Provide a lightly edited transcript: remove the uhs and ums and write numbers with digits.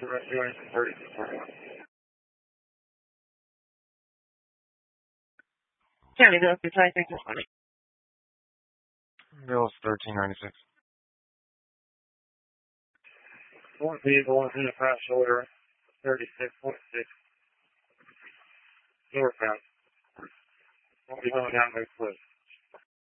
the rescue engine 36. County, no, it's I think it's funny. Bill's 1396. One vehicle in a crash shoulder 36.6. Northbound. Won't be going down next place.